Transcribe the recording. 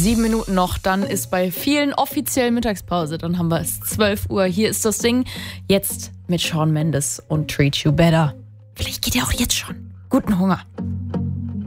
7 Minuten noch, dann ist bei vielen offiziell Mittagspause. Dann haben wir es 12 Uhr. Hier ist das Ding. Jetzt mit Shawn Mendes und Treat You Better. Vielleicht geht ja auch jetzt schon. Guten Hunger.